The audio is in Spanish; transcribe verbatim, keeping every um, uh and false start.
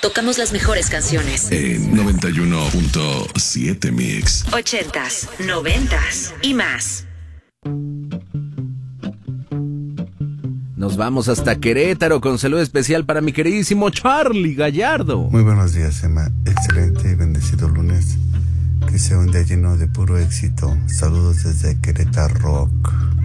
tocamos las mejores canciones. En noventa y uno punto siete Mix. Ochentas, noventas y más. Nos vamos hasta Querétaro con saludo especial para mi queridísimo Charlie Gallardo. Muy buenos días, Emma. Excelente y bendecido lunes. Que sea un día lleno de puro éxito. Saludos desde Querétaro Rock.